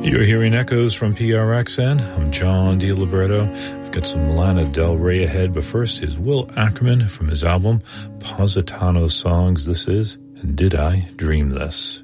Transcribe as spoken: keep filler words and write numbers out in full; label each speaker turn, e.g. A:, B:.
A: You're hearing echoes from P R X N. I'm John DiLiberto. I've got some Lana Del Rey ahead, but first is Will Ackerman from his album Positano Songs. This is Did I Dream This?